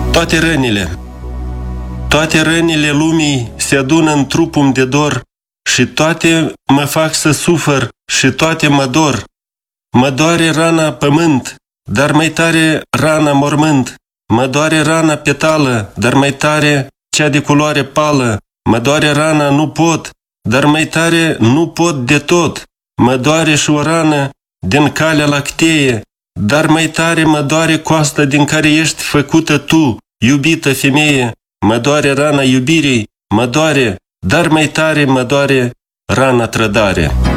Toate rănile lumii se adună în trupul de dor și toate mă fac să sufăr și toate mă dor. Mă doare rana pământ, dar mai tare rana mormânt. Mă doare rana petală, dar mai tare cea de culoare pală. Mă doare rana nu pot, dar mai tare nu pot de tot. Mă doare și o rană din calea lactee, dar mai tare mă doare coasta din care ești făcută tu, iubită femeie. Mă doare rana iubirii, mă doare, dar mai tare mă doare rana trădare.